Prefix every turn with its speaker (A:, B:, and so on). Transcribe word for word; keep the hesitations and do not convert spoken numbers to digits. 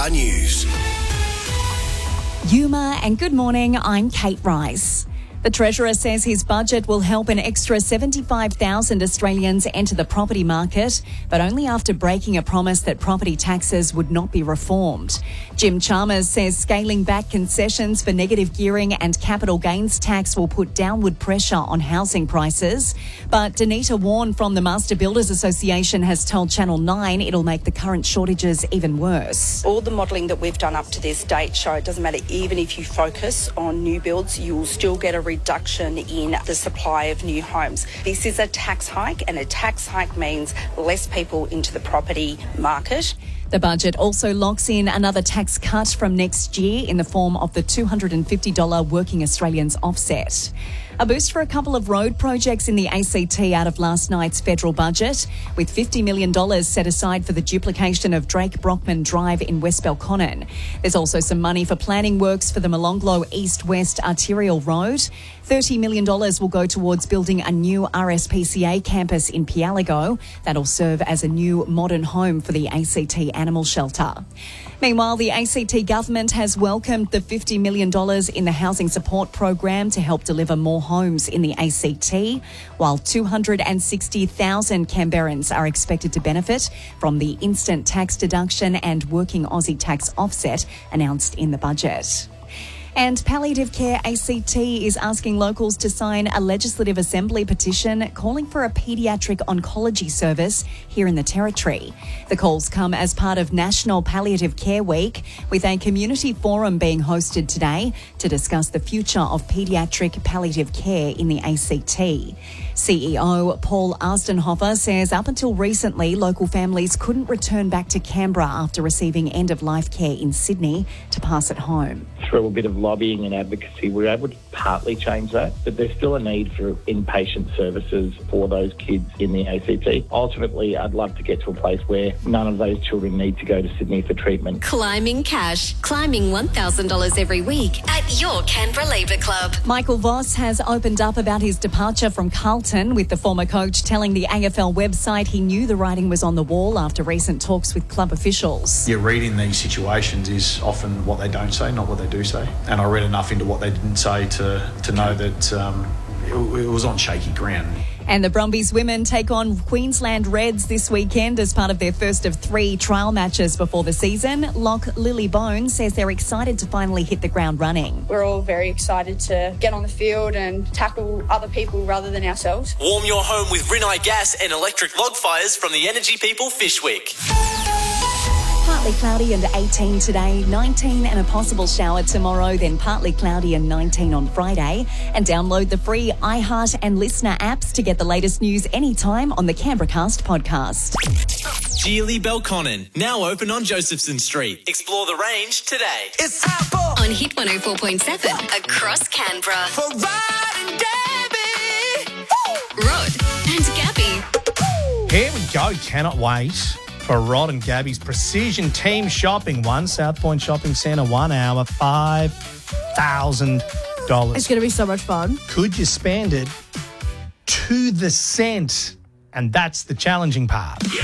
A: R News.
B: Yuma and good morning, I'm Kate Rice. The Treasurer says his budget will help an extra seventy-five thousand Australians enter the property market, but only after breaking a promise that property taxes would not be reformed. Jim Chalmers says scaling back concessions for negative gearing and capital gains tax will put downward pressure on housing prices. But Danita Warren from the Master Builders Association has told Channel nine it'll make the current shortages even worse.
C: All the modelling that we've done up to this date show it doesn't matter, even if you focus on new builds, you'll still get a reduction in the supply of new homes. This is a tax hike, and a tax hike means less people into the property market.
B: The budget also locks in another tax cut from next year in the form of the two hundred fifty dollars Working Australians offset. A boost for a couple of road projects in the A C T out of last night's federal budget, with fifty million dollars set aside for the duplication of Drake Brockman Drive in West Belconnen. There's also some money for planning works for the Molonglo East-West Arterial Road. thirty million dollars will go towards building a new R S P C A campus in Pialigo that'll serve as a new modern home for the A C T Animal Shelter. Meanwhile, the A C T government has welcomed the fifty million dollars in the Housing Support Program to help deliver more homes in the A C T, while two hundred sixty thousand Canberrans are expected to benefit from the instant tax deduction and working Aussie tax offset announced in the budget. And Palliative Care A C T is asking locals to sign a Legislative Assembly petition calling for a paediatric oncology service here in the Territory. The calls come as part of National Palliative Care Week, with a community forum being hosted today to discuss the future of paediatric palliative care in the A C T. C E O Paul Arstenhofer says up until recently, local families couldn't return back to Canberra after receiving end-of-life care in Sydney to pass it home.
D: Through a bit of lobbying and advocacy, we were able to partly change that, but there's still a need for inpatient services for those kids in the A C T. Ultimately, I'd love to get to a place where none of those children need to go to Sydney for treatment.
E: Climbing cash. Climbing one thousand dollars every week at your Canberra Labour Club.
B: Michael Voss has opened up about his departure from Carlton, with the former coach telling the A F L website he knew the writing was on the wall after recent talks with club officials.
F: Yeah, reading these situations is often what they don't say, not what they do say. And I read enough into what they didn't say to, to know that um, it, it was on shaky ground.
B: And the Brumbies women take on Queensland Reds this weekend as part of their first of three trial matches before the season. Lock Lily Bone says they're excited to finally hit the ground running.
G: We're all very excited to get on the field and tackle other people rather than ourselves.
A: Warm your home with Rinnai Gas and electric log fires from the Energy People Fish Week.
B: Partly cloudy and eighteen today, nineteen and a possible shower tomorrow, then partly cloudy and nineteen on Friday. And download the free iHeart and Listener apps to get the latest news anytime on the Canberracast podcast.
A: Geely Belconnen, now open on Josephson Street. Explore the range today.
E: It's time for on Hit one oh four point seven across Canberra.
A: For Rod and Gabby.
E: Rod and Gabby.
H: Here we go. Cannot wait for Rod and Gabby's Precision Team Shopping One. South Point Shopping Centre, one hour, five thousand dollars.
I: It's going to be so much fun.
H: Could you spend it to the cent? And that's the challenging part.